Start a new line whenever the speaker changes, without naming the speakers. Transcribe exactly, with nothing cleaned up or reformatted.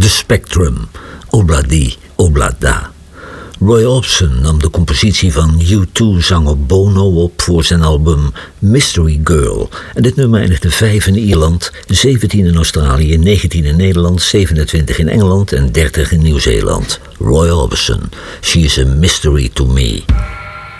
The Spectrum, Obladi Oblada. Roy Orbison nam de compositie van U twee-zanger Bono op voor zijn album Mystery Girl. En dit nummer eindigde vijf in Ierland, zeventien in Australië, negentien in Nederland, zevenentwintig in Engeland en dertig in Nieuw-Zeeland. Roy Orbison, She's a Mystery to Me.